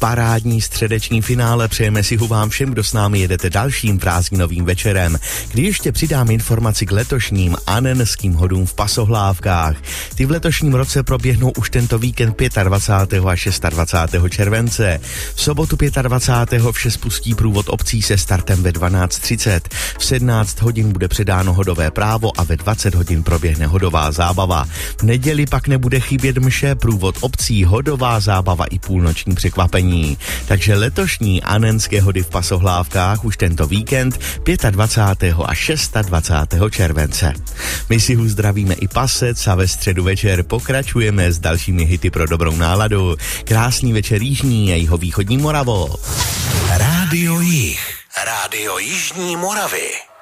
parádní středeční finále přejeme si ho vám všem, kdo s námi jedete dalším prázdninovým večerem, kdy ještě přidám informaci k letošním anenským hodům v Pasohlávkách. Ty v letošním roce proběhnou už tento víkend 25. a 26. července. V sobotu 25. vše spustí průvod obcí se startem ve 12:30. V 17 hodin bude předáno hodové právo a ve 20 hodin proběhne hodová zábava. V neděli pak nebude chybět mše, průvod obcí, hodová zábava i půlnoční překvapení. Takže letošní anenské hody v Pasohlávkách už tento víkend 25. a 26. července. My si ho zdravíme i Pasec a ve středu večer pokračujeme s dalšími hity pro dobrou náladu. Krásný večer Jižní a jihovýchodní Moravo. Rádio Jih. Rádio Jižní Moravy.